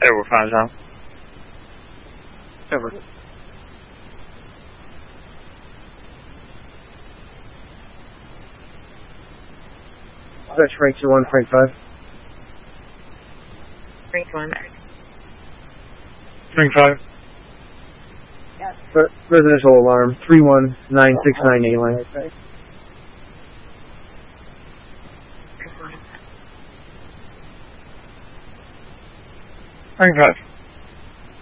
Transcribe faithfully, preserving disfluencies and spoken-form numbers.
Over five zero. Over. That's Frank two one, Frank five. Frank one. Frank five. Yes. Re- residential alarm, three one nine six nine A line. Frank five.